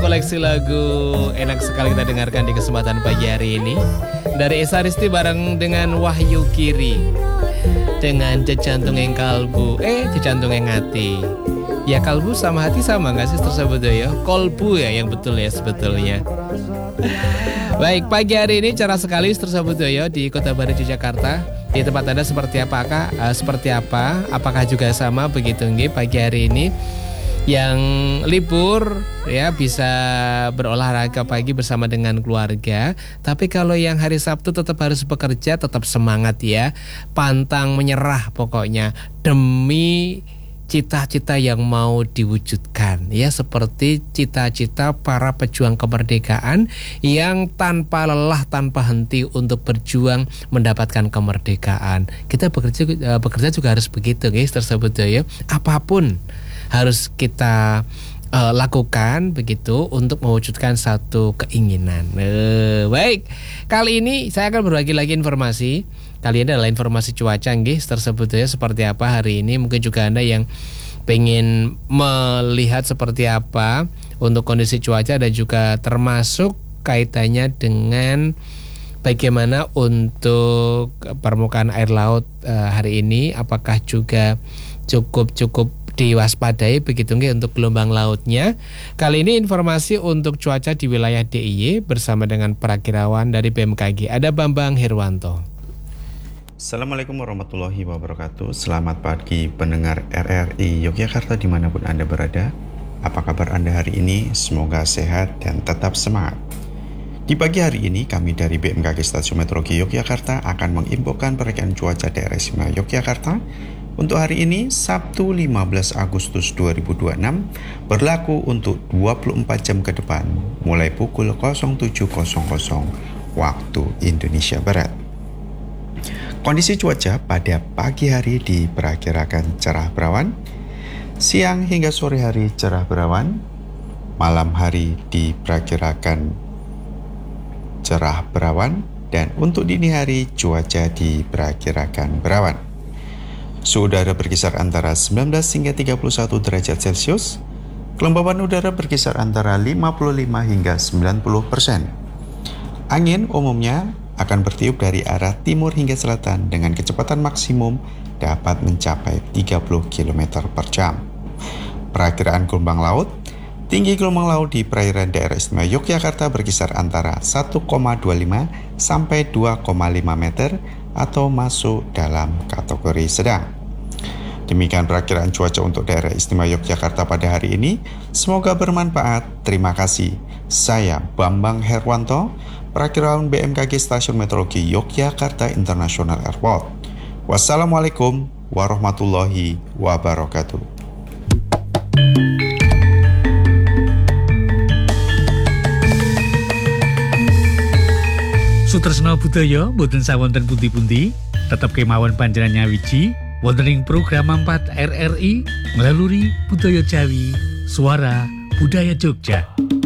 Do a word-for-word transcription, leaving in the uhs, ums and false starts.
koleksi lagu enak sekali kita dengarkan di kesempatan pagi hari ini. Dari Esa Risti bareng dengan Wahyu Kiri. Dengan jejantung yang kalbu, eh jejantung yang hati. Ya kalbu sama hati sama gak sih tersebut ya? Kolbu ya yang betul ya sebetulnya. Baik, pagi hari ini cerah sekali tersebut ya di Kota Baru Yogyakarta. Di tempat Anda seperti apakah? Uh, seperti apa? Apakah juga sama begitu nggih pagi hari ini? Yang libur ya bisa berolahraga pagi bersama dengan keluarga. Tapi kalau yang hari Sabtu tetap harus bekerja, tetap semangat ya. Pantang menyerah pokoknya demi cita-cita yang mau diwujudkan ya, seperti cita-cita para pejuang kemerdekaan yang tanpa lelah, tanpa henti untuk berjuang mendapatkan kemerdekaan. Kita bekerja bekerja juga harus begitu guys tersebut ya. Apapun harus kita uh, lakukan begitu untuk mewujudkan satu keinginan. Uh, baik, kali ini saya akan berbagi lagi informasi. Kali ini adalah informasi cuaca nggih tersebut ya, seperti apa hari ini. Mungkin juga Anda yang pengen melihat seperti apa untuk kondisi cuaca dan juga termasuk kaitannya dengan bagaimana untuk permukaan air laut uh, hari ini, apakah juga cukup-cukup diwaspadai begitu nggih untuk gelombang lautnya. Kali ini informasi untuk cuaca di wilayah D I Y bersama dengan perakirawan dari B M K G. Ada Bambang Herwanto. Assalamualaikum warahmatullahi wabarakatuh. Selamat pagi pendengar R R I Yogyakarta dimanapun Anda berada. Apa kabar Anda hari ini? Semoga sehat dan tetap semangat. Di pagi hari ini kami dari B M K G Stasiun Meteorologi Yogyakarta akan menginfokan perakiraan cuaca daerah istimewa Yogyakarta untuk hari ini Sabtu lima belas Agustus dua ribu dua puluh enam, berlaku untuk dua puluh empat jam ke depan mulai pukul nol tujuh nol nol waktu Indonesia Barat. Kondisi cuaca pada pagi hari diperkirakan cerah berawan, siang hingga sore hari cerah berawan, malam hari diperkirakan cerah berawan, dan untuk dini hari cuaca diperkirakan berawan. Suhu udara berkisar antara sembilan belas hingga tiga puluh satu derajat Celcius. Kelembaban udara berkisar antara lima puluh lima hingga sembilan puluh persen. Angin umumnya akan bertiup dari arah timur hingga selatan dengan kecepatan maksimum dapat mencapai tiga puluh kilometer per jam. Perakiraan gelombang laut, tinggi gelombang laut di perairan daerah istimewa Yogyakarta berkisar antara satu koma dua lima sampai dua koma lima meter atau masuk dalam kategori sedang. Demikian perakiraan cuaca untuk daerah istimewa Yogyakarta pada hari ini. Semoga bermanfaat. Terima kasih. Saya Bambang Herwanto, perakiraan B M K G Stasiun Meteorologi Yogyakarta International Airport. Wassalamualaikum warahmatullahi wabarakatuh. Sutresna budaya boten sawonten pundi-pundi, tetep kemawon panjenengan nyawiji wonten ing program empat R R I melalui Budaya Jawi, Suara Budaya Jogja.